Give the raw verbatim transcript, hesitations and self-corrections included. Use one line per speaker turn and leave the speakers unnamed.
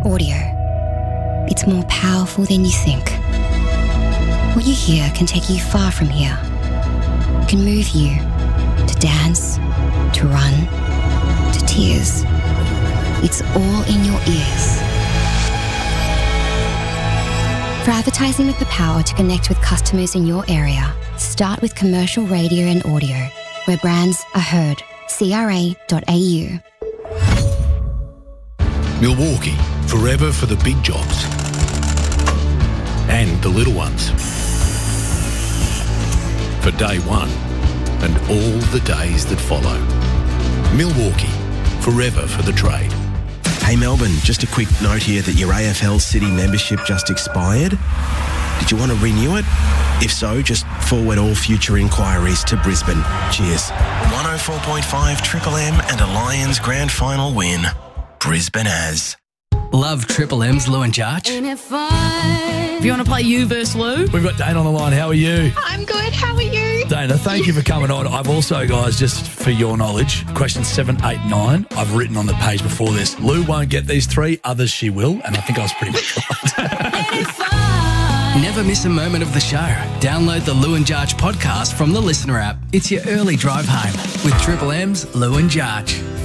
audio. It's more powerful than you think. What you hear can take you far from here. It can move you to dance, to run, to tears. It's all in your ears. For advertising with the power to connect with customers in your area, start with commercial radio and audio, where brands are heard. C R A dot A U.
Milwaukee, forever for the big jobs and the little ones. For day one and all the days that follow. Milwaukee, forever for the trade.
Hey Melbourne, just a quick note here that your A F L City membership just expired. Did you want to renew it? If so, just forward all future inquiries to Brisbane. Cheers. one oh four point five Triple M and a Lions grand final win. Brisbane as.
Love Triple M's Lou and Jarch.
If you want to play you versus Lou,
we've got Dana on the line. How are you?
I'm good. How are you?
Dana, thank you for coming on. I've also, guys, just for your knowledge, questions seven, eight, nine, I've written on the page before this. Lou won't get these three, others she will, and I think I was pretty much right.
Never miss a moment of the show. Download the Lou and Jarch podcast from the Listener app. It's your early drive home with Triple M's Lou and Jarch.